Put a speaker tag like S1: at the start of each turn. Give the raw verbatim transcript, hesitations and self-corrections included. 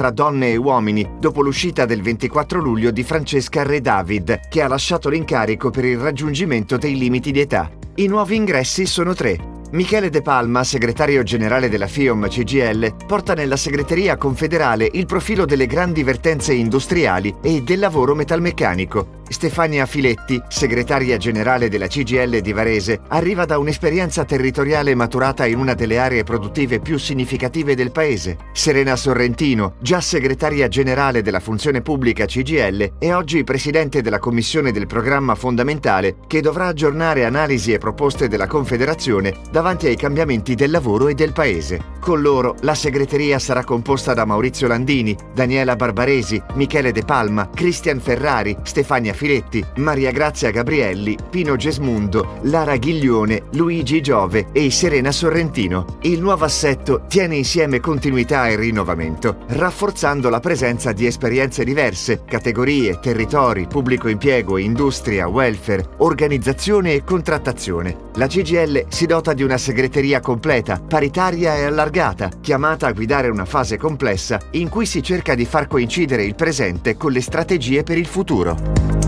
S1: tra donne e uomini dopo l'uscita del ventiquattro luglio di Francesca Re David, che ha lasciato l'incarico per il raggiungimento dei limiti di età. I nuovi ingressi sono tre. Michele De Palma, segretario generale della FIOM C G I L, porta nella segreteria confederale il profilo delle grandi vertenze industriali e del lavoro metalmeccanico. Stefania Filetti, segretaria generale della C G I L di Varese, arriva da un'esperienza territoriale maturata in una delle aree produttive più significative del paese. Serena Sorrentino, già segretaria generale della funzione pubblica C G I L e oggi presidente della commissione del programma fondamentale, che dovrà aggiornare analisi e proposte della Confederazione davanti ai cambiamenti del lavoro e del paese. Con loro la segreteria sarà composta da Maurizio Landini, Daniela Barbaresi, Michele De Palma, Cristian Ferrari, Stefania Filetti, Maria Grazia Gabrielli, Pino Gesmundo, Lara Ghiglione, Luigi Giove e Serena Sorrentino. Il nuovo assetto tiene insieme continuità e rinnovamento, rafforzando la presenza di esperienze diverse, categorie, territori, pubblico impiego, industria, welfare, organizzazione e contrattazione. La C G I L si dota di una segreteria completa, paritaria e allargata, chiamata a guidare una fase complessa in cui si cerca di far coincidere il presente con le strategie per il futuro.